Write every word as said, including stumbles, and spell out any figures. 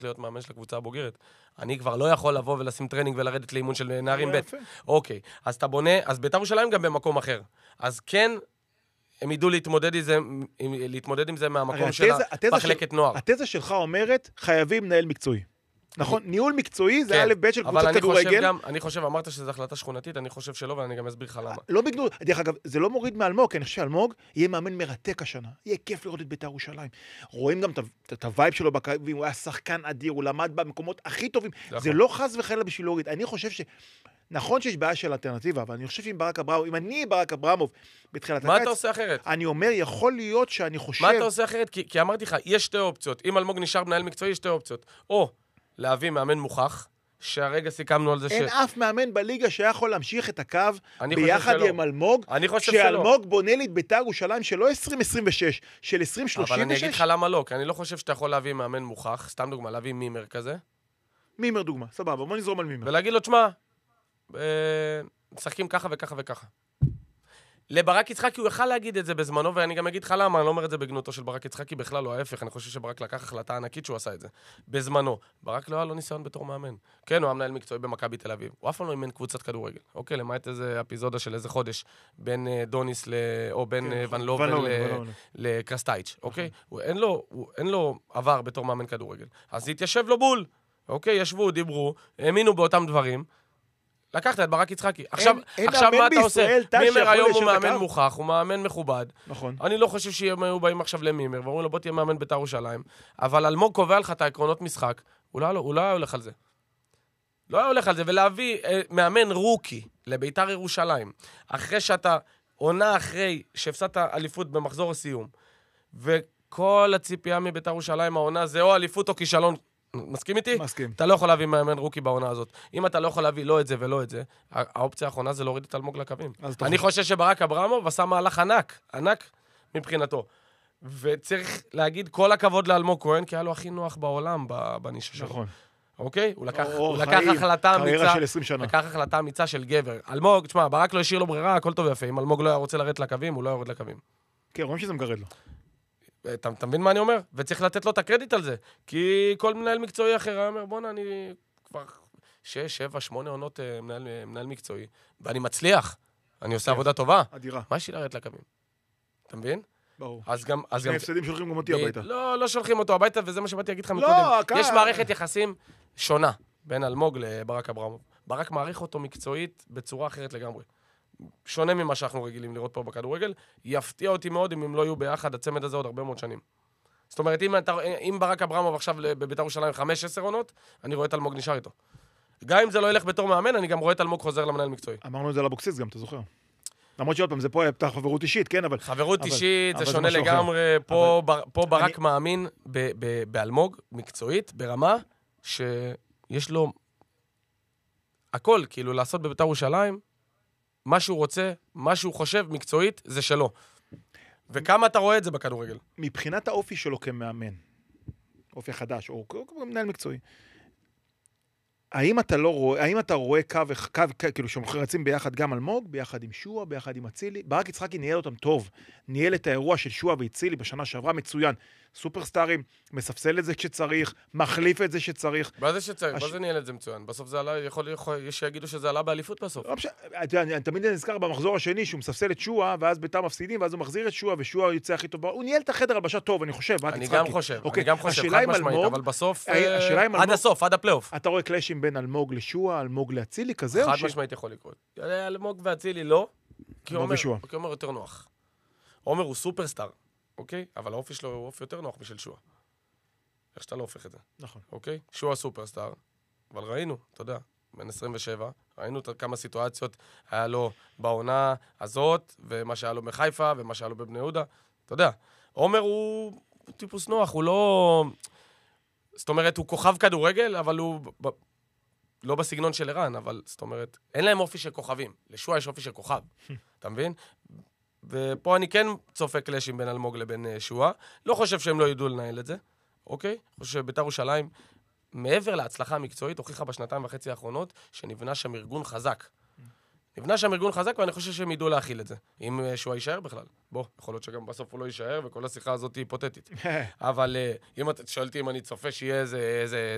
להיות מאמן של הקבוצה הבוגרת. אני כבר לא יכול לבוא ולשים טרנינג ולרדת לאימון של נערים ב'. אוקיי, אז אתה בונה, אז בית"ר ירושלים גם במקום אחר. אז כן, הם ידעו להתמודד עם זה, להתמודד עם זה מהמקום של מחלקת נוער. התזה שלך אומרת, חייבים מנהל מקצועי. נכון, ניהול מקצועי זה א' ב' של קבוצת כדורגל. אני חושב, אמרת שזו החלטה שכונתית, אני חושב שלא, ואני גם אסביר לך למה. לא בגלל, דרך אגב, זה לא מוריד מאלמוג, כי אני חושב שאלמוג יהיה מאמן מרתק השנה. יהיה כיף לראות את בית"ר ירושלים. רואים גם את הווייב שלו בקווים, הוא היה שחקן אדיר, הוא למד במקומות הכי טובים. זה לא חס וחלילה בשביל להוריד. אני חושב ש... נכון שיש בעיה של אלטרנטיבה, אבל אני חושב שאם ברק אברמוב, אם אני ברק אברמוב בתחילת מה אתה עושה אחרת? אני אומר, יכול להיות שאני חושב... מה אתה עושה אחרת? כי, כי אמרתי לך, יש שתי אופציות. אם אלמוג נשאר מנהל מקצועי, יש שתי אופציות. או להביא מאמן מוכח, שהרגע סיכמנו על זה ש... אין אף מאמן בליגה שיכול להמשיך את הקו ביחד עם אלמוג, כשאלמוג בונה לי את בית"ר ירושלים שלא עשרים עשרים ושש, של עשרים שלושים ושש. אבל אני אגיד לך למה לא, כי אני לא חושב שאתה יכול להביא מאמן מוכח, סתם דוגמה, להביא מימר כזה. מימר דוגמה, סבבה, בוא נזרום על מימר. ולהגיד לו, תשמע, משחקים ככה וככה וככה. לברק יצחקי הוא יכל להגיד את זה בזמנו, ואני גם אגיד לך למה, אני לא אומר את זה בגנותו של ברק יצחקי, בכלל לא ההפך, אני חושב שברק לקח החלטה ענקית שהוא עשה את זה. בזמנו, ברק לא היה לו ניסיון בתור מאמן. כן, הוא היה מנהל מקצועי במכבי תל אביב. הוא אף פעם לא אימן קבוצת כדורגל. אוקיי, למעט איזה אפיזודה של איזה חודש, בין דוניס ל... או בין ון לובן לקרסטייץ', אוקיי? אין לו עבר בתור מאמן כדורגל. אז התיישב לו בול. אוקיי, ישבו, דיברו, האמינו באותם דברים. לקחת את ברק יצחקי. עכשיו, עכשיו מה אתה עושה? מימר היום הוא מאמן מוכח, הוא מאמן מכובד. נכון. אני לא חושב שהם היו באים עכשיו למימר, ואומרים לו, בוא תהיה מאמן בית"ר ירושלים. אבל אלמוג קובע לך את העקרונות משחק, הוא לא היה הולך על זה. לא היה הולך על זה, ולהביא מאמן רוקי לבית"ר ירושלים, אחרי שאתה עונה אחרי שהפסדת אליפות במחזור הסיום, וכל הציפייה מבית"ר ירושלים העונה זה או אליפות או כישלון, מסכים איתי? מסכים. אתה לא יכול להביא מאמן רוקי בעונה הזאת. אם אתה לא יכול להביא לא את זה ולא את זה, האופציה האחרונה זה להוריד את אלמוג לקווים. אני חושב שברק אברמוב עשה מהלך ענק, ענק מבחינתו. וצריך להגיד כל הכבוד לאלמוג כהן, כי היה לו הכי נוח בעולם בנישה שלו. נכון. אוקיי? הוא לקח, הוא לקח החלטה אמיצה, לקח החלטה אמיצה של גבר. אלמוג, תשמע, ברק לא השאיר לו ברירה, הכל טוב יפה. אם אלמוג לא היה רוצה לרדת לקווים, הוא לא יורד לקווים. כן, רואים שזה מגרד לו. אתה, אתה מבין מה אני אומר? וצריך לתת לו את הקרדיט על זה. כי כל מנהל מקצועי אחר היה אומר, בוא'נה, אני כבר שש, שבע, שמונה עונות מנהל, מנהל מקצועי, ואני מצליח. אני עושה עבודה טובה. אדירה. מה יש לי לרדת לקווים? אתה מבין? ברור. אז גם... אז שני הפסדים שולחים גם אותי הביתה. לא, לא שולחים אותו הביתה, וזה מה שבאתי להגיד לך מקודם. יש מערכת יחסים שונה בין אלמוג לברק אברמוב. ברק מעריך אותו מקצועית בצורה אחרת לגמרי. שונה ממה שאנחנו רגילים לראות פה בכדורגל, יפתיע אותי מאוד אם הם לא יהיו ביחד הצמד הזה עוד הרבה מאוד שנים. זאת אומרת, אם, אתה, אם ברק אברמוב עכשיו בבית"ר ירושלים חמש עשר עונות, אני רואה את אלמוג נשאר איתו. גם אם זה לא ילך בתור מאמן, אני גם רואה את אלמוג חוזר למנהל מקצועי. אמרנו את זה על אבוקסיס גם, אתה זוכר? למרות שעוד פעם, זה פה הייתה חברות אישית, כן, אבל... חברות אבל, אישית, אבל זה שונה לגמרי, פה, אבל... בר, פה ברק אני... מאמין ב, ב, באלמוג, מקצועית, ברמה שיש לו הכל, כאילו, לעשות בבית"ר ירושלים, מה שהוא רוצה, מה שהוא חושב, מקצועית, זה שלו. וכמה אתה רואה את זה בכדורגל? מבחינת האופי שלו כמאמן, אופי חדש, או מנהל מקצועי, האם אתה לא רואה, האם אתה רואה קו, קו, כאילו שמחרצים ביחד גם אלמוג, ביחד עם שועה, ביחד עם אצילי? ברק יצחקי ניהל אותם טוב, ניהל את האירוע של שועה ואצילי בשנה שעברה מצוין. סופרסטארים, מספסל את זה כשצריך, מחליף את זה שצריך. מה זה שצריך? הש... מה זה ניהל את זה מצוין? בסוף זה עלה, יכול, יכול, יש שיגידו שזה עלה באליפות בסוף. לא, אני, אני תמיד נזכר במחזור השני שהוא מספסל את שועה, ואז בית"ר מפסידים, ואז הוא מחזיר את שועה, ושועה יוצא הכי טוב. הוא ניהל את החדר הלבשה טוב, אני חושב, אני גם חושב, אני גם חושב, חד משמעית, אבל בסוף, עד הסוף, עד הפלייאוף. אתה רואה קלאשים בין אלמוג לשועה, אלמוג לאצילי, כזה? חד משמעית יכול לקרות. אלמוג ואצילי לא, כי הוא אומר יותר נוח. עומר הוא סופרסטאר, אוקיי? אבל האופי שלו הוא אופי יותר נוח משל שועה. איך שאתה לא הופך את זה. נכון. אוקיי? שועה סופרסטאר, אבל ראינו, אתה יודע, בין עשרים ושבע, ראינו כמה סיטואציות היה לו בעונה הזאת, ומה שהיה לו בחיפה, ומה שהיה לו בבני יהודה. אתה יודע, עומר הוא, הוא טיפוס נוח, הוא לא... זאת אומרת, הוא כוכב כדורגל, אבל הוא... ב... לא בסגנון של ערן, אבל זאת אומרת, אין להם אופי של כוכבים. לשועה יש אופי של כוכב. אתה מבין? ופה אני כן צופה קלאשים בין אלמוג לבין שועה. לא חושב שהם לא ידעו לנהל את זה. אוקיי? חושב שבית"ר ירושלים, מעבר להצלחה המקצועית, הוכיחה בשנתיים וחצי האחרונות, שנבנה שם ארגון חזק. נבנה שם ארגון חזק, ואני חושב שהם ידעו להכיל את זה. אם שועה יישאר בכלל. בוא, יכול להיות שגם בסוף הוא לא יישאר, וכל השיחה הזאת היא היפותטית. אבל אם אתה שואלתי אם אני צופה שיהיה איזה...